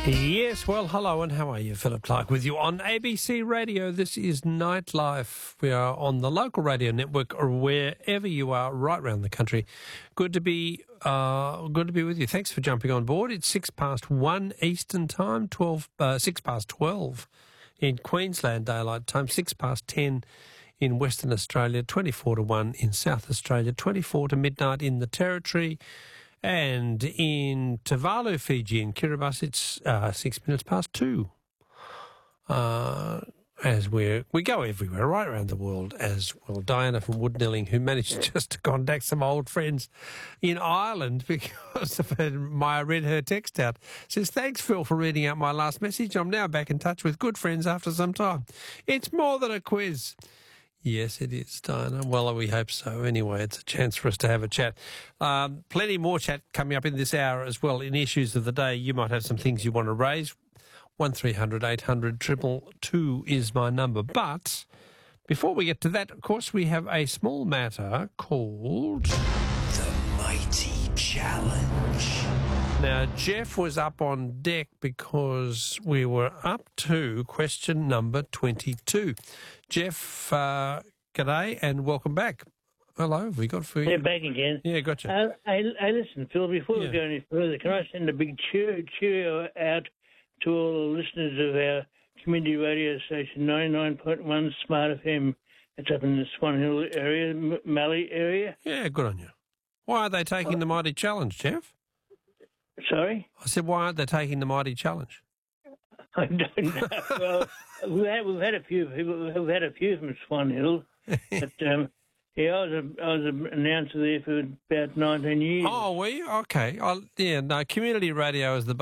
Yes, well, hello and how are you? Philip Clark with you on ABC Radio. This is Nightlife. We are on the local radio network or wherever you are right around the country. Good to be with you. Thanks for jumping on board. It's 1:06 Eastern Time, 6:12 in Queensland Daylight Time, 6:10 in Western Australia, 1 in South Australia, 24 to midnight in the Territory. And in Tuvalu, Fiji, in Kiribati, it's 2:06. As we go everywhere, right around the world as well. Diana from Woodnelling, who managed just to contact some old friends in Ireland because I read her text out, says, "Thanks, Phil, for reading out my last message. I'm now back in touch with good friends after some time. It's more than a quiz." Yes, it is, Diana. Well, we hope so. Anyway, it's a chance for us to have a chat. Plenty more chat coming up in this hour as well in issues of the day. You might have some things you want to raise. 1300 800 222 is my number. But before we get to that, of course, we have a small matter called The Mighty Challenge. Now, Jeff was up on deck because we were up to question number 22. Jeff, g'day and welcome back. Hello, have we got for you? Yeah, back again. Yeah, gotcha. I listen, Phil, before we go any further, can I send a big cheerio out to all the listeners of our community radio station, 99.1 Smart FM. It's up in the Swan Hill area, Mallee area. Yeah, good on you. Why are they taking the Mighty Challenge, Jeff? Sorry? I said, why aren't they taking the Mighty Challenge? I don't know. Well, we've had a few people. We've had a few from Swan Hill, but I was an announcer there for about 19 years. Oh, were you? Okay. Community radio is the